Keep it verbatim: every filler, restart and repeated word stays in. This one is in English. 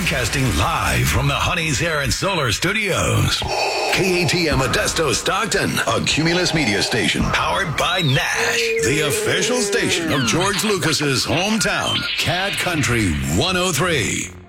Broadcasting live from the Honey's Air and Solar Studios. K A T M Modesto Stockton, a Cumulus media station powered by Nash, the official station of George Lucas's hometown, Cat Country one oh three.